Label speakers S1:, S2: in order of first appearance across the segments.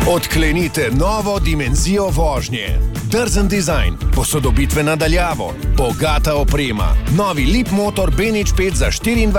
S1: Odklenite novo dimenzijo vožnje. Drzen dizajn, posodobitve nadaljavo, bogata oprema. Novi Leap motor Benič 5 za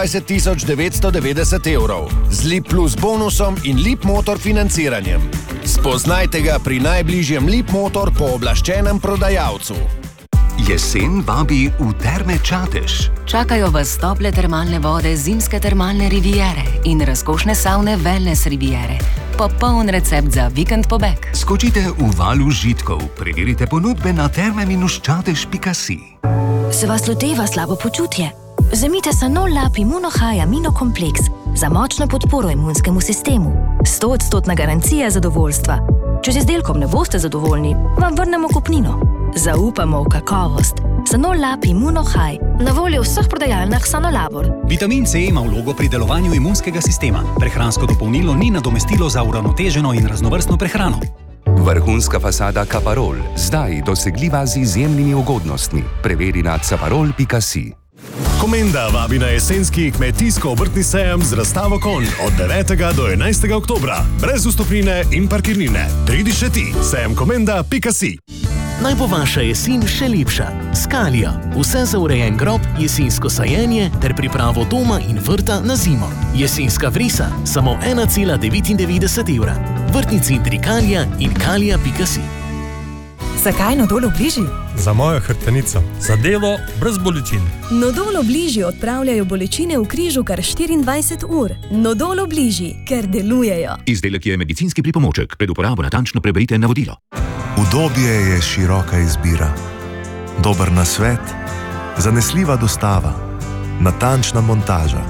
S1: 24.990 evrov. Z Leap Plus bonusom in Leap motor financiranjem. Spoznajte ga pri najbližjem Leap motor pooblaščenem prodajalcu.
S2: Jesen vabi v Terme Čatež.
S3: Čakajo vas tople termalne vode zimske termalne riviere in razkošne savne wellness riviere. Popoln recept za vikend pobeg.
S2: Skočite v val užitkov, preverite ponudbe na terme-čatež.si.
S4: Se vas loteva slabo počutje? Vzemite Sanol Lab Immunohigh aminokompleks za močno podporo imunskemu sistemu. 100% garancija zadovoljstva. Če z izdelkom ne boste zadovoljni, vam vrnemo kupnino. Zaupamo v kakovost. Sanol Lab Immunohigh, na voljo v vseh prodajalnah Sanolabor.
S5: Vitamin C ima vlogo pri delovanju imunskega sistema. Prehransko dopolnilo ni nadomestilo za uravnoteženo in raznovrstno prehrano.
S2: Vrhunska fasada Caparol, zdaj dosegljiva z izjemnimi ugodnostmi. Preveri na caparol.si.
S6: Komenda vabi na jesenski kmetijsko-obrtni sejem z razstavo konj od 9. do 11. oktobra. Brez vstopnine in parkirnine. Pridi še ti, sejemkomenda.si.
S7: Naj bo vaša jesen še lepša. Skalija. Vse za urejen grob, jesensko sajenje ter pripravo doma in vrta na zimo. Jesenska vrisa, samo 1,99 evra. Vrtni centri Kalija in kalija.si.
S8: Zakaj Nodol Obliži?
S9: Za mojo hrbtenico. Za delo brez bolečin.
S8: Nodol Obliži odpravljajo bolečine v križu kar 24 ur. Nodol Obliži, ker delujejo.
S10: Izdelek je medicinski pripomoček. Pred uporabo natančno preberite navodilo.
S11: Udobje je široka izbira. Dober nasvet, zanesljiva dostava, natančna montaža.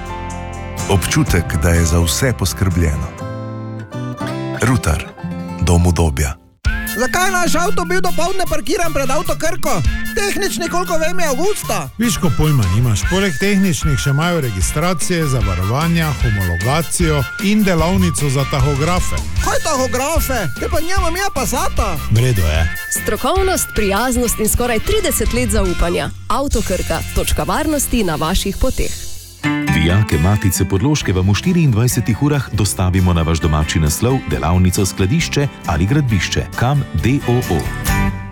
S11: Občutek, da je za vse poskrbljeno. Rutar, dom udobja.
S12: Zakaj naš avto bil dopoldne parkiran pred Avtokrko? Tehnični, koliko vem, je avgusta.
S13: Viš, ko pojma nimaš. Poleg tehničnih še imajo registracije, zavarovanja, homologacijo in delavnico za tahografe.
S12: Kaj tahografe? Te pa njemam ja Passata.
S13: Vredo je.
S14: Strokovnost, prijaznost in skoraj 30 let zaupanja. Avtokrka, točka varnosti na vaših poteh.
S10: Dijake Matice Podloške vam v 24 urah dostavimo na vaš domači naslov, delavnico, skladišče ali gradbišče. Kam DOO.